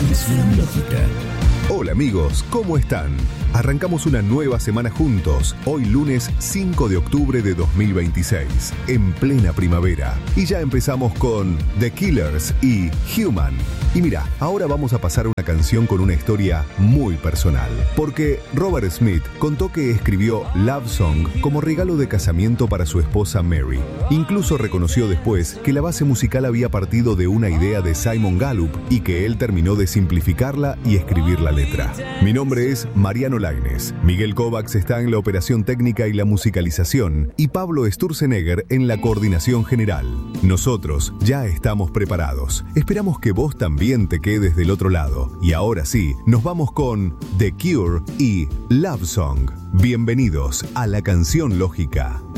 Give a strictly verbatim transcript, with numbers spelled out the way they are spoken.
Canción Lógica. Hola amigos, ¿cómo están? Arrancamos una nueva semana juntos, hoy lunes cinco de octubre de dos mil veintiséis, en plena primavera. Y ya empezamos con The Killers y Human. Y mira, ahora vamos a pasar una canción con una historia muy personal. Porque Robert Smith contó que escribió Love Song como regalo de casamiento para su esposa Mary. Incluso reconoció después que la base musical había partido de una idea de Simon Gallup y que él terminó de simplificarla y escribir la letra. Mi nombre es Mariano Lainez. Miguel Kovacs está en la operación técnica y la musicalización y Pablo Sturzenegger en la coordinación general. Nosotros ya estamos preparados. Esperamos que vos también te quedes del otro lado. Y ahora sí, nos vamos con The Cure y Love Song. Bienvenidos a la Canción Lógica.